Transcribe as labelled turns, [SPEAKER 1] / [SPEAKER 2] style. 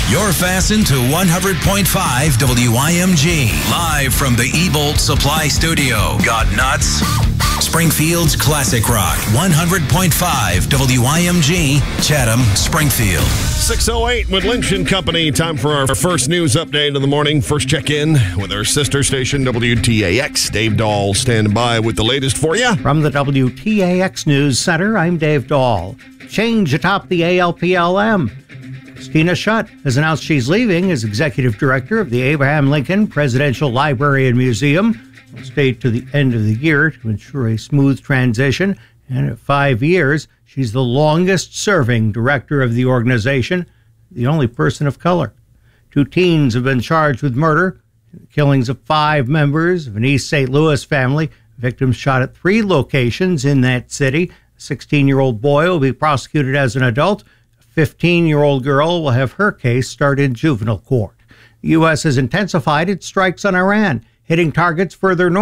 [SPEAKER 1] You're fastened to 100.5 WIMG. Live from the E-Bolt Supply Studio. Got nuts? Springfield's Classic Rock. 100.5 WIMG. Chatham, Springfield.
[SPEAKER 2] 6:08 with Lynch & Company. Time for our first news update of the morning. First check-in with our sister station, WTAX. Dave Dahl standing by with the latest for you.
[SPEAKER 3] From the WTAX News Center, I'm Dave Dahl. Change atop the ALPLM. Christina Schutt has announced she's leaving as executive director of the Abraham Lincoln Presidential Library and Museum. She'll stay to the end of the year to ensure a smooth transition. And at 5 years, she's the longest-serving director of the organization, the only person of color. 2 teens have been charged with murder, the killings of 5 members of an East St. Louis family. Victims shot at 3 locations in that city. A 16-year-old boy will be prosecuted as an adult. A 15-year-old girl will have her case start in juvenile court. The U.S. has intensified its strikes on Iran, hitting targets further north.